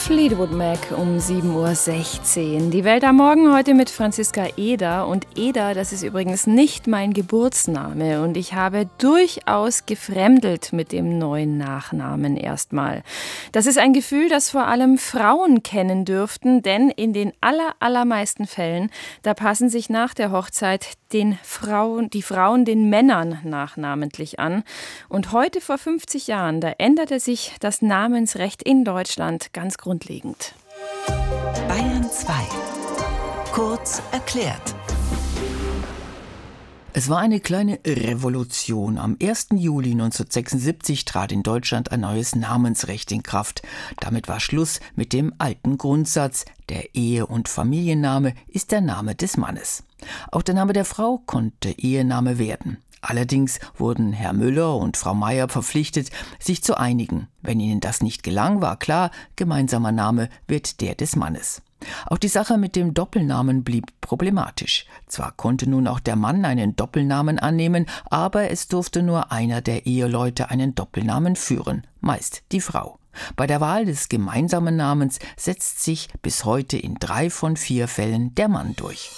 Fleetwood Mac um 7:16 Uhr. Die Welt am Morgen heute mit Franziska Eder. Und Eder, das ist übrigens nicht mein Geburtsname. Und ich habe durchaus gefremdelt mit dem neuen Nachnamen erstmal. Das ist ein Gefühl, das vor allem Frauen kennen dürften. Denn in den allermeisten Fällen, da passen sich nach der Hochzeit die Frauen den Männern nachnamentlich an. Und heute vor 50 Jahren, da änderte sich das Namensrecht in Deutschland ganz grundlegend. Bayern 2. Kurz erklärt. Es war eine kleine Revolution. Am 1. Juli 1976 trat in Deutschland ein neues Namensrecht in Kraft. Damit war Schluss mit dem alten Grundsatz, der Ehe- und Familienname ist der Name des Mannes. Auch der Name der Frau konnte Ehename werden. Allerdings wurden Herr Müller und Frau Meier verpflichtet, sich zu einigen. Wenn ihnen das nicht gelang, war klar, gemeinsamer Name wird der des Mannes. Auch die Sache mit dem Doppelnamen blieb problematisch. Zwar konnte nun auch der Mann einen Doppelnamen annehmen, aber es durfte nur einer der Eheleute einen Doppelnamen führen, meist die Frau. Bei der Wahl des gemeinsamen Namens setzt sich bis heute in 3 von 4 Fällen der Mann durch.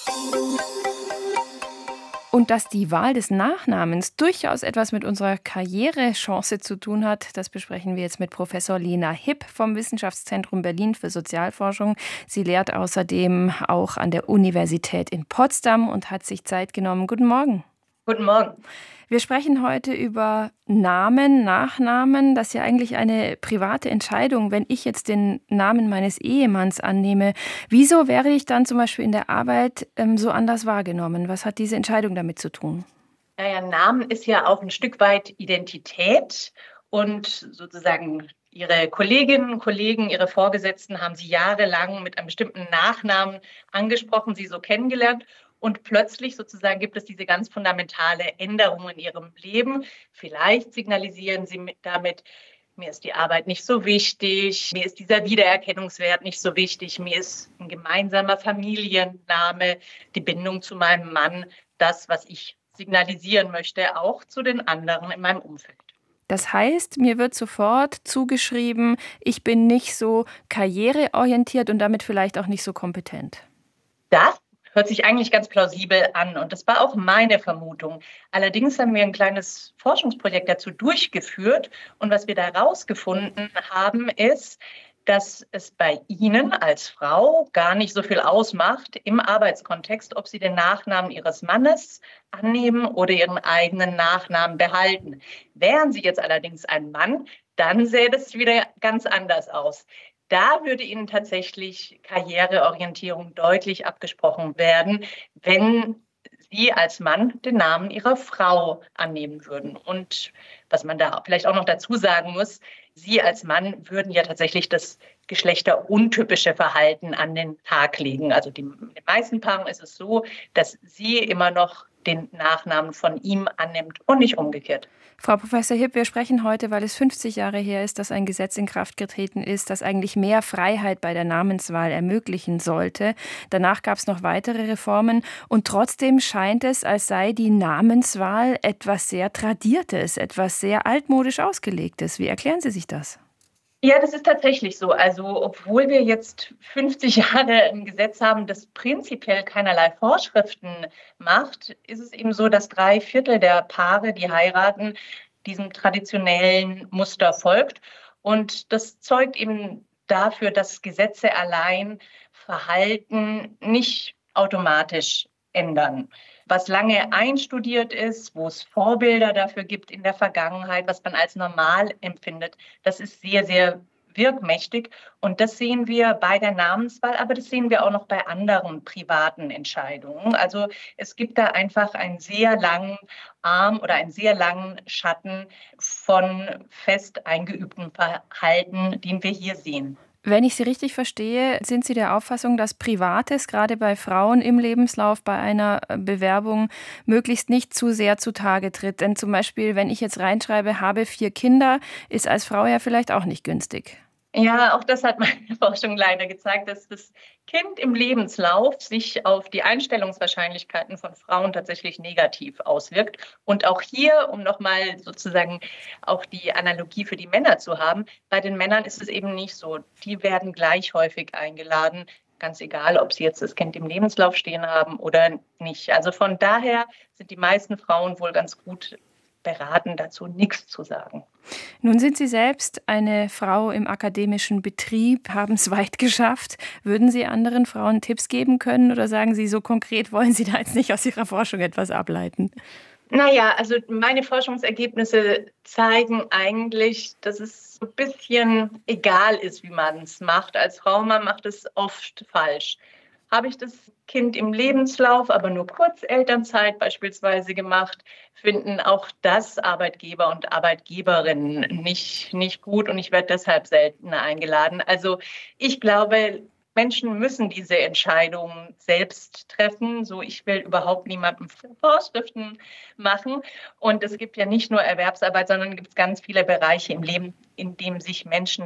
Und dass die Wahl des Nachnamens durchaus etwas mit unserer Karrierechance zu tun hat, das besprechen wir jetzt mit Professor Lena Hipp vom Wissenschaftszentrum Berlin für Sozialforschung. Sie lehrt außerdem auch an der Universität in Potsdam und hat sich Zeit genommen. Guten Morgen. Guten Morgen. Wir sprechen heute über Namen, Nachnamen. Das ist ja eigentlich eine private Entscheidung. Wenn ich jetzt den Namen meines Ehemanns annehme, wieso wäre ich dann zum Beispiel in der Arbeit so anders wahrgenommen? Was hat diese Entscheidung damit zu tun? Naja, Namen ist ja auch ein Stück weit Identität und sozusagen Ihre Kolleginnen und Kollegen, Ihre Vorgesetzten haben Sie jahrelang mit einem bestimmten Nachnamen angesprochen, Sie so kennengelernt. Und plötzlich sozusagen gibt es diese ganz fundamentale Änderung in Ihrem Leben. Vielleicht signalisieren Sie damit, mir ist die Arbeit nicht so wichtig, mir ist dieser Wiedererkennungswert nicht so wichtig, mir ist ein gemeinsamer Familienname, die Bindung zu meinem Mann, das, was ich signalisieren möchte, auch zu den anderen in meinem Umfeld. Das heißt, mir wird sofort zugeschrieben, ich bin nicht so karriereorientiert und damit vielleicht auch nicht so kompetent. Das hört sich eigentlich ganz plausibel an und das war auch meine Vermutung. Allerdings haben wir ein kleines Forschungsprojekt dazu durchgeführt und was wir da herausgefunden haben, ist, dass es bei Ihnen als Frau gar nicht so viel ausmacht im Arbeitskontext, ob Sie den Nachnamen Ihres Mannes annehmen oder Ihren eigenen Nachnamen behalten. Wären Sie jetzt allerdings ein Mann, dann sähe das wieder ganz anders aus. Da würde Ihnen tatsächlich Karriereorientierung deutlich abgesprochen werden, wenn Sie als Mann den Namen Ihrer Frau annehmen würden. Und was man da vielleicht auch noch dazu sagen muss, Sie als Mann würden ja tatsächlich das geschlechteruntypische Verhalten an den Tag legen. Also in den meisten Paaren ist es so, dass sie immer noch den Nachnamen von ihm annimmt und nicht umgekehrt. Frau Professor Hipp, wir sprechen heute, weil es 50 Jahre her ist, dass ein Gesetz in Kraft getreten ist, das eigentlich mehr Freiheit bei der Namenswahl ermöglichen sollte. Danach gab es noch weitere Reformen und trotzdem scheint es, als sei die Namenswahl etwas sehr Tradiertes, etwas sehr altmodisch Ausgelegtes. Wie erklären Sie sich das? Ja, das ist tatsächlich so. Also obwohl wir jetzt 50 Jahre ein Gesetz haben, das prinzipiell keinerlei Vorschriften macht, ist es eben so, dass 3/4 der Paare, die heiraten, diesem traditionellen Muster folgt. Und das zeugt eben dafür, dass Gesetze allein Verhalten nicht automatisch ändern. Was lange einstudiert ist, wo es Vorbilder dafür gibt in der Vergangenheit, was man als normal empfindet, das ist sehr, sehr wirkmächtig. Und das sehen wir bei der Namenswahl, aber das sehen wir auch noch bei anderen privaten Entscheidungen. Also es gibt da einfach einen sehr langen Arm oder einen sehr langen Schatten von fest eingeübtem Verhalten, den wir hier sehen. Wenn ich Sie richtig verstehe, sind Sie der Auffassung, dass Privates gerade bei Frauen im Lebenslauf bei einer Bewerbung möglichst nicht zu sehr zutage tritt? Denn zum Beispiel, wenn ich jetzt reinschreibe, habe 4 Kinder, ist als Frau ja vielleicht auch nicht günstig. Ja, auch das hat meine Forschung leider gezeigt, dass das Kind im Lebenslauf sich auf die Einstellungswahrscheinlichkeiten von Frauen tatsächlich negativ auswirkt. Und auch hier, um nochmal sozusagen auch die Analogie für die Männer zu haben, bei den Männern ist es eben nicht so. Die werden gleich häufig eingeladen, ganz egal, ob sie jetzt das Kind im Lebenslauf stehen haben oder nicht. Also von daher sind die meisten Frauen wohl ganz gut beraten, dazu nichts zu sagen. Nun sind Sie selbst eine Frau im akademischen Betrieb, haben es weit geschafft. Würden Sie anderen Frauen Tipps geben können oder sagen Sie, so konkret wollen Sie da jetzt nicht aus Ihrer Forschung etwas ableiten? Naja, also meine Forschungsergebnisse zeigen eigentlich, dass es so ein bisschen egal ist, wie man es macht. Als Frau, man macht es oft falsch. Habe ich das Kind im Lebenslauf, aber nur kurz Elternzeit beispielsweise gemacht, finden auch das Arbeitgeber und Arbeitgeberinnen nicht gut und ich werde deshalb seltener eingeladen. Also ich glaube, Menschen müssen diese Entscheidungen selbst treffen. So, ich will überhaupt niemandem Vorschriften machen. Und es gibt ja nicht nur Erwerbsarbeit, sondern es gibt ganz viele Bereiche im Leben, in denen sich Menschen